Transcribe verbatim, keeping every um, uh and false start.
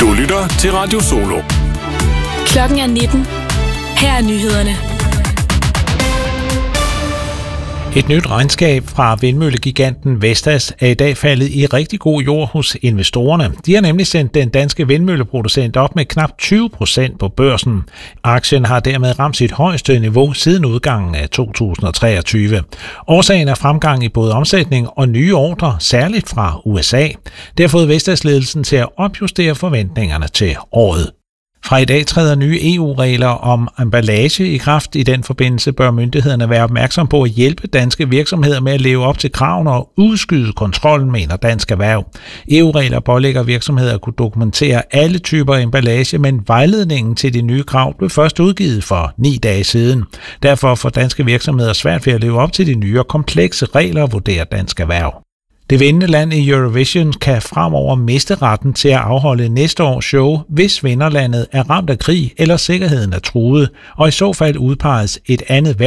Du lytter til Radio Solo. Klokken er nitten. Her er nyhederne. Et nyt regnskab fra vindmøllegiganten Vestas er i dag faldet i rigtig god jord hos investorerne. De har nemlig sendt den danske vindmølleproducent op med knap tyve procent på børsen. Aktien har dermed ramt sit højeste niveau siden udgangen af to tusind og treogtyve. Årsagen er fremgang i både omsætning og nye ordrer, særligt fra U S A. Det har fået Vestas-ledelsen til at opjustere forventningerne til året. Fra i dag træder nye E U-regler om emballage i kraft. I den forbindelse bør myndighederne være opmærksom på at hjælpe danske virksomheder med at leve op til kravene og udskyde kontrollen, mener Dansk Erhverv. E U-regler pålægger virksomheder at kunne dokumentere alle typer emballage, men vejledningen til de nye krav blev først udgivet for ni dage siden. Derfor får danske virksomheder svært ved at leve op til de nye og komplekse regler, vurderer Dansk Erhverv. Det vindende land i Eurovision kan fremover miste retten til at afholde næste års show, hvis vinderlandet er ramt af krig eller sikkerheden er truet, og i så fald udpeges et andet